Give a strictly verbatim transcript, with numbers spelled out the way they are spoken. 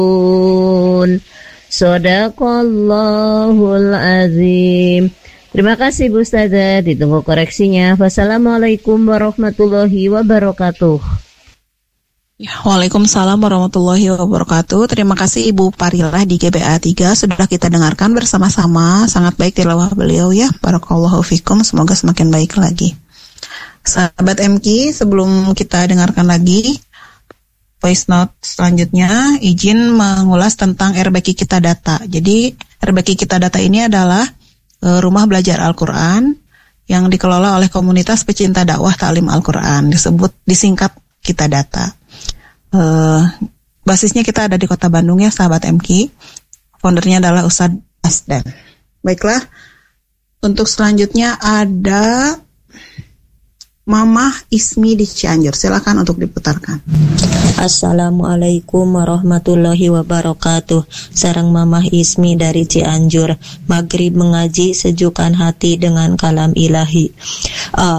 Shadaqallahul azim. Terima kasih Bu Ustazah, ditunggu koreksinya. Wassalamualaikum warahmatullahi wabarakatuh. Ya, Waalaikumsalam warahmatullahi wabarakatuh. Terima kasih Ibu Parilah di G B A tiga sudah kita dengarkan bersama-sama. Sangat baik tilawah beliau ya. Barakallahu fikum, semoga semakin baik lagi. Sahabat M K, sebelum kita dengarkan lagi voice note selanjutnya, izin mengulas tentang R B Q Kita Data. Jadi R B Q Kita Data ini adalah e, rumah belajar Al-Quran yang dikelola oleh komunitas pecinta dakwah taklim Al-Quran, disebut disingkat Kita Data. Uh, basisnya kita ada di Kota Bandung ya sahabat M K. Foundernya adalah Ustadz Asdan. Baiklah, untuk selanjutnya ada Mamah Ismi di Cianjur. Silakan untuk diputarkan. Assalamualaikum warahmatullahi wabarakatuh. Sareng Mamah Ismi dari Cianjur. Maghrib mengaji sejukkan hati dengan kalam ilahi.